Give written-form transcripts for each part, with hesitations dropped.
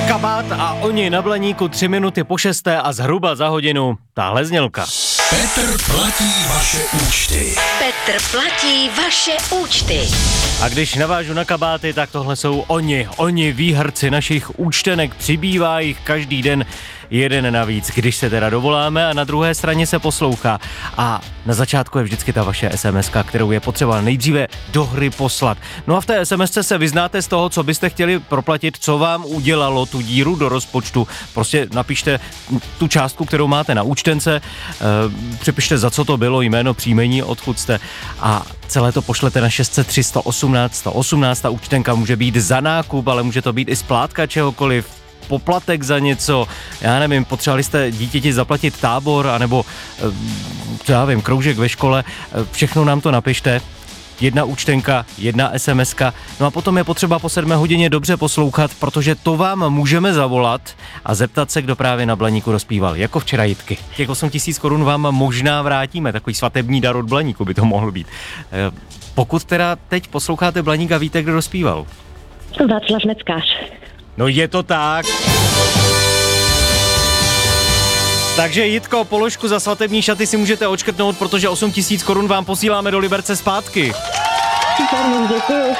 Kabát a oni na Blaníku 3 minuty po 6 a zhruba za hodinu tahle znělka. Petr platí vaše účty. Petr platí vaše účty. A když navážu na kabáty, tak tohle jsou oni výherci našich účtenek, přibývá jich každý den jeden navíc, když se teda dovoláme a na druhé straně se poslouchá. A na začátku je vždycky ta vaše SMS-ka, kterou je potřeba nejdříve do hry poslat. No a v té SMS-ce se vyznáte z toho, co byste chtěli proplatit, co vám udělalo tu díru do rozpočtu. Prostě napište tu částku, kterou máte na účtence, připište, za co to bylo, jméno, příjmení, odkud jste a celé to pošlete na 603 118 118. Ta účtenka může být za nákup, ale může to být i splátka čehokoliv, poplatek za něco, já nevím, potřebovali jste dítěti zaplatit tábor, anebo já vím, kroužek ve škole, všechno nám to napište. Jedna účtenka, jedna SMSka, no a potom je potřeba po 7 hodině dobře poslouchat, protože to vám můžeme zavolat a zeptat se, kdo právě na Blaníku rozpíval, jako včera Jitky. Těch 8 000 korun vám možná vrátíme, takový svatební dar od Blaníku by to mohl být. Pokud teda teď posloucháte Blaník a víte, kdo rozpíval. Václav Neckář. No je to tak. Takže Jitko, položku za svatební šaty si můžete odškrtnout, protože 8 000 korun vám posíláme do Liberce zpátky. Super, moc děkuju.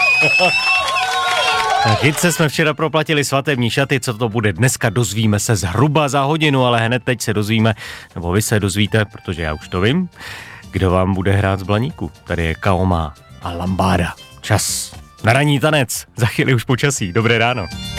Tak Jitce jsme včera proplatili svatební šaty, co to bude dneska, dozvíme se zhruba za hodinu, ale hned teď se dozvíme, nebo vy se dozvíte, protože já už to vím, kdo vám bude hrát z Blaníku. Tady je Kaoma a Lambáda. Čas na ranní tanec, za chvíli už počasí. Dobré ráno.